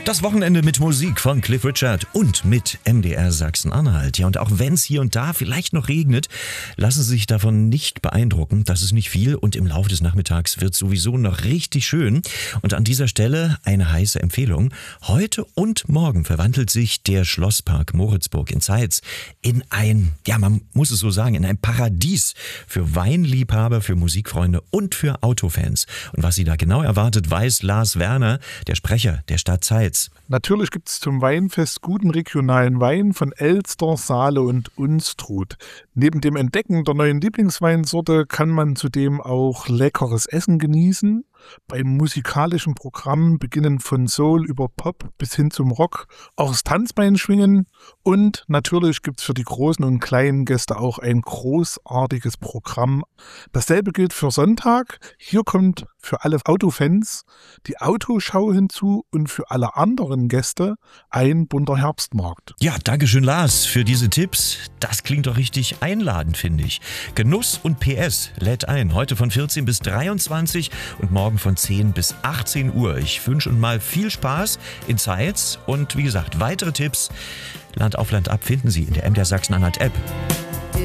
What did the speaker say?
Das Wochenende mit Musik von Cliff Richard und mit MDR Sachsen-Anhalt. Ja, und auch wenn es hier und da vielleicht noch regnet, lassen Sie sich davon nicht beeindrucken. Das ist nicht viel und im Laufe des Nachmittags wird sowieso noch richtig schön. Und an dieser Stelle eine heiße Empfehlung. Heute und morgen verwandelt sich der Schlosspark Moritzburg in Zeitz in ein, ja, man muss es so sagen, in ein Paradies für Weinliebhaber, für Musikfreunde und für Autofans. Und was Sie da genau erwartet, weiß Lars Werner, der Sprecher der Stadt Zeitz. Natürlich gibt es zum Weinfest guten regionalen Wein von Elster, Saale und Unstrut. Neben dem Entdecken der neuen Lieblingsweinsorte kann man zudem auch leckeres Essen genießen. Beim musikalischen Programm beginnen von Soul über Pop bis hin zum Rock auch das Tanzbein schwingen. Und natürlich gibt es für die großen und kleinen Gäste auch ein großartiges Programm. Dasselbe gilt für Sonntag. Hier kommt für alle Autofans die Autoschau hinzu und für alle anderen Gäste ein bunter Herbstmarkt. Ja, dankeschön Lars für diese Tipps. Das klingt doch richtig einladend, finde ich. Genuss und PS lädt ein. Heute von 14 bis 23 und morgen von 10 bis 18 Uhr. Ich wünsche Ihnen mal viel Spaß in Zeitz und wie gesagt, weitere Tipps Land auf Land ab finden Sie in der MDR Sachsen-Anhalt App.